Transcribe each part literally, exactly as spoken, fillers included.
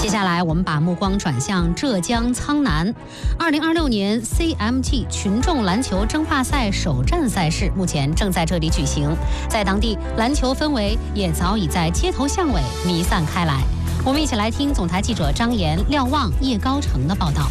下来，我们把目光转向浙江苍南。二零二六年 C M G 群众篮球争霸赛首站赛事目前正在这里举行，在当地篮球氛围也早已在街头巷尾弥散开来。我们一起来听总台记者张岩、廖望、叶高成的报道。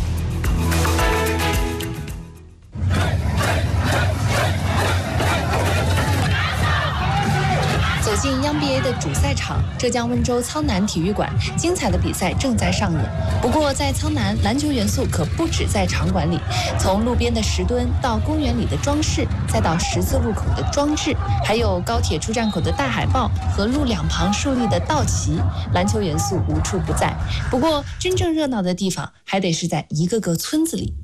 走进央 B A 的主赛场，浙江温州苍南体育馆，精彩的比赛正在上演。不过，在苍南，篮球元素可不止在场馆里，从路边的石墩到公园里的装饰，再到十字路口的装置，还有高铁出站口的大海报和路两旁树立的道旗，篮球元素无处不在。不过，真正热闹的地方还得是在一个个村子里。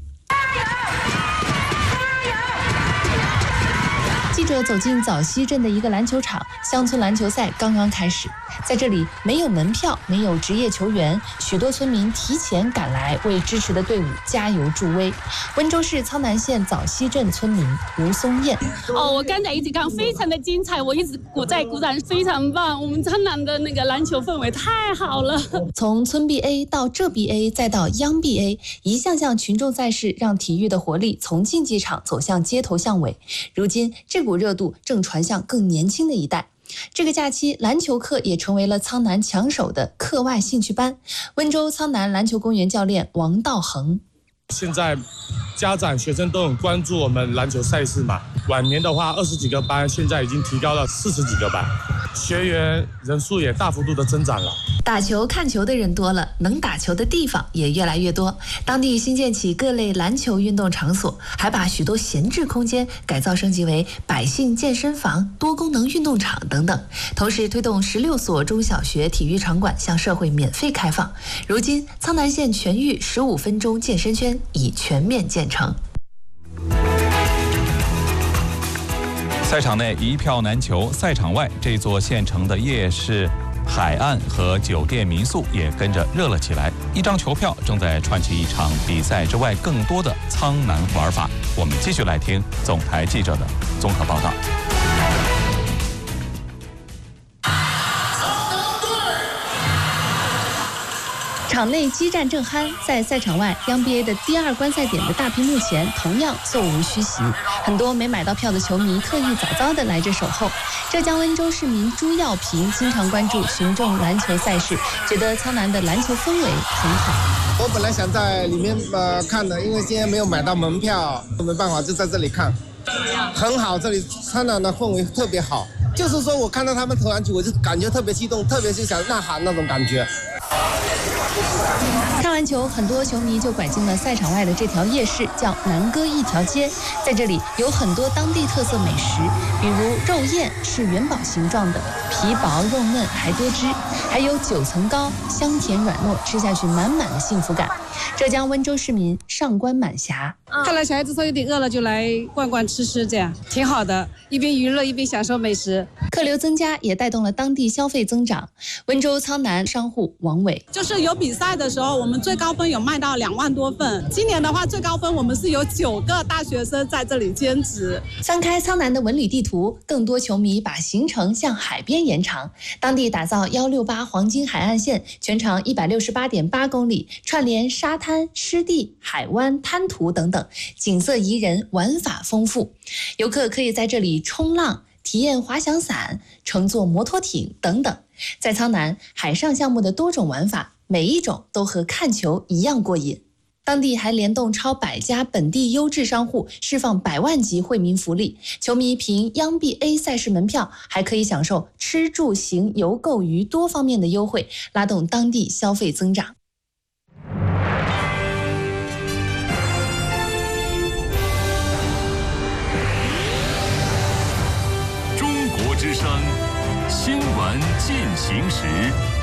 记者走进枣溪镇的一个篮球场，乡村篮球赛刚刚开始。在这里没有门票，没有职业球员，许多村民提前赶来为支持的队伍加油助威。温州市苍南县枣溪镇村民吴松燕： 哦，我刚才一直看，非常的精彩，我一直鼓在鼓掌，非常棒。我们苍南的那个篮球氛围太好了。 从村 B A 到浙 B A 再到央 B A， 一项项群众赛事让体育的活力从竞技场走向街头巷尾。如今这股热度正传向更年轻的一代。这个假期，篮球课也成为了苍南抢手的课外兴趣班。温州苍南篮球公园教练王道恒： 现在家长学生都很关注我们篮球赛事嘛，晚年的话二十几个班，现在已经提高了四十几个班，学员人数也大幅度的增长了。 打球看球的人多了，能打球的地方也越来越多。当地新建起各类篮球运动场所，还把许多闲置空间改造升级为百姓健身房、多功能运动场等等。同时推动十六所中小学体育场馆向社会免费开放。如今，苍南县全域十五分钟健身圈已全面建成。 赛场内一票难求，赛场外这座县城的夜市、海岸和酒店民宿也跟着热了起来。一张球票正在串起一场比赛之外更多的苍南玩法。我们继续来听总台记者的综合报道。 场内激战正酣，在赛场外央 B A 的第二观赛点的大屏幕前同样座无虚席，很多没买到票的球迷特意早早的来这守候。浙江温州市民朱耀平经常关注群众篮球赛事，觉得苍南的篮球氛围很好。 我本来想在里面呃看的，因为今天没有买到门票，没办法就在这里看。很好，这里苍南的氛围特别好，就是说我看到他们投篮球，我就感觉特别激动，特别是想呐喊那种感觉。 看完球，很多球迷就拐进了赛场外的这条夜市，叫南歌一条街。在这里有很多当地特色美食，比如肉燕是元宝形状的，皮薄肉嫩还多汁，还有九层糕，香甜软糯，吃下去满满的幸福感。浙江温州市民上官满霞： 看来小孩子说有点饿了，就来逛逛吃吃，这样挺好的，一边娱乐一边享受美食。 客流增加也带动了当地消费增长。温州苍南商户王伟： 就是有比赛的时候，我们最高分有卖到两万多份。今年的话，最高分我们是有九个大学生在这里兼职。 翻开苍南的文旅地图，更多球迷把行程向海边延长。当地打造一六八黄金海岸线，全长一百六十八点八公里，串联沙滩、湿地、海湾、滩涂等等，景色宜人，玩法丰富。游客可以在这里冲浪、体验滑翔伞、乘坐摩托艇等等。在苍南，海上项目的多种玩法，每一种都和看球一样过瘾。当地还联动超百家本地优质商户，释放百万级惠民福利。球迷凭央 B A 赛事门票，还可以享受吃住行游购娱多方面的优惠，拉动当地消费增长。 中国之声，新闻进行时。